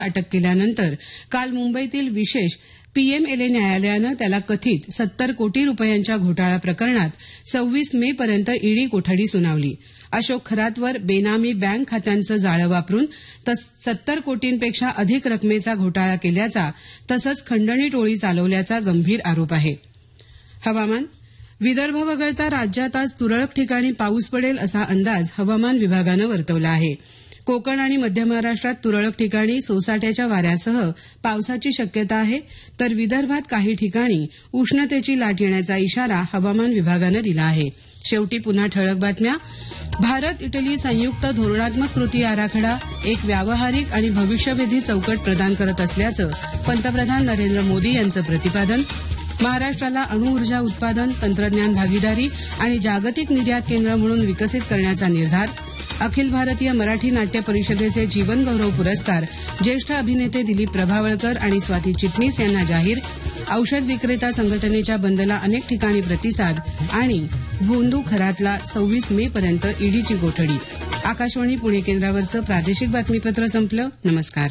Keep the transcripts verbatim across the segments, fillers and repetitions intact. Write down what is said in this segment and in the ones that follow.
अटक केल्यानंतर काल मुंबईतील विशेष पीएमएलए न्यायालयानं त्याला कथित सत्तर कोटी रुपयांच्या घोटाळा प्रकरणात सव्वीस मे पर्यंत ईडी कोठडी सुनावली. अशोक खरातवर बेनामी बँक खात्यांचं जाळं वापरून सत्तर कोटींपेक्षा अधिक रकमेचा घोटाळा केल्याचा तसंच खंडणी टोळी चालवल्याचा गंभीर आरोप आहे. हवामान. विदर्भ वगळता राज्यात आज तुरळक ठिकाणी पाऊस पडेल असा अंदाज हवामान विभागानं वर्तवला आहे. कोकण आणि मध्य महाराष्ट्रात तुरळक ठिकाणी सोसाट्याच्या वाऱ्यासह पावसाची शक्यता आहे, तर विदर्भात काही ठिकाणी उष्णतेची लाट येण्याचा इशारा हवामान विभागानं दिला आहे. शेवटी पुन्हा ठळक बातम्या. भारत इटली संयुक्त धोरणात्मक कृती आराखडा एक व्यावहारिक आणि भविष्यवेधी चौकट प्रदान करत असल्याचं पंतप्रधान नरेंद्र मोदी यांचं प्रतिपादन. महाराष्ट्राला अणुऊर्जा उत्पादन, तंत्रज्ञान भागीदारी आणि जागतिक निर्यात केंद्र म्हणून विकसित करण्याचा निर्धार. अखिल भारतीय मराठी नाट्य परिषदेचे जीवनगौरव पुरस्कार ज्येष्ठ अभिनेते दिलीप प्रभावळकर आणि स्वाती चिटणीस यांना जाहीर. औषध विक्रेता संघटनेच्या बंदला अनेक ठिकाणी प्रतिसाद आणि भोंदू खरातला सव्वीस मे पर्यंत ईडीची कोठडी. आकाशवाणी पुणे केंद्रावरचं प्रादेशिक बातमीपत्र संपलं. नमस्कार.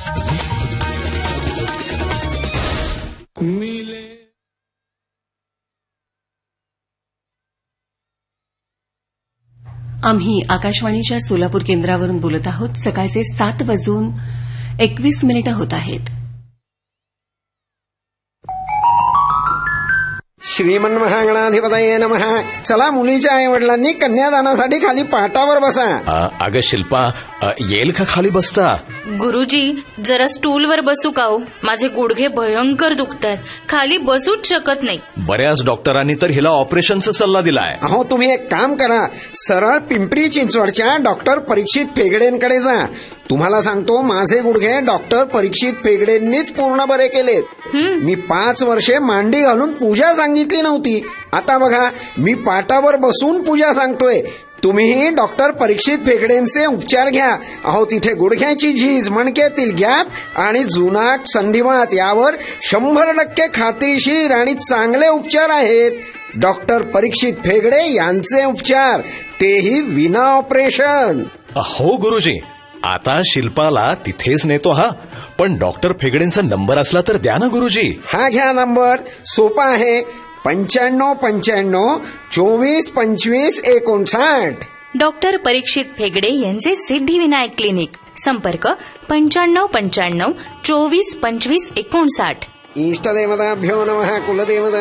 आम्ही आकाशवाणीच्या सोलापूर केंद्रावरून बोलत आहोत. सकाळचे सात वाजून एकवीस मिनिटं होत आहेत. श्रीमन्महागणाधिपतये नमः. चला, मुलीच्या आई वडिलांनी कन्यादानासाठी खाली पाटावर बसा. अगं शिल्पा, येईल का खाली बसता? गुरुजी, जरा स्टूलवर बसू का हो? माझे गुडघे भयंकर दुखतात, खाली बसूच शकत नाही. बऱ्याच डॉक्टरांनी तर हिला ऑपरेशनचा सल्ला दिलाय. अहो, तुम्ही एक काम करा, सरळ पिंपरी चिंचवडच्या डॉक्टर परीक्षित फेगडेंकडे जा. तुम्हाला सांगतो, माझे गुडघे डॉक्टर परीक्षित फेगडेंनीच पूर्ण बरे केलेत. मी पाच वर्षे मांडी घालून पूजा सांगितली नव्हती. आता बघा, मी पाटावर बसून पूजा सांगतोय. तुम्हीही डॉक्टर परीक्षित फेगडेंचे उपचार घ्या. अहो, तिथे गुडघ्याची झीज, मणक्यातील गॅप आणि जुनाट संधिवात यावर शंभर टक्के खात्रीशीर आणि चांगले उपचार आहेत. डॉक्टर परीक्षित फेगडे यांचे उपचार, तेही विना ऑपरेशन. हो गुरुजी, आता शिल्पाला तिथेच नेतो. हा, पण डॉक्टर फेगडेंचा नंबर असला तर द्या ना गुरुजी. हा घ्या नंबर, सोपा आहे. पंच्याण्णव पंच्याण्णव चोवीस पंचवीस एकोणसाठ. डॉक्टर परीक्षित फेगडे यांचे सिद्धिविनायक क्लिनिक. संपर्क पंच्याण्णव पंच्याण्णव चोवीस पंचवीस एकोणसाठ. इष्टदेवताभ्यो नमः. कुलदेवता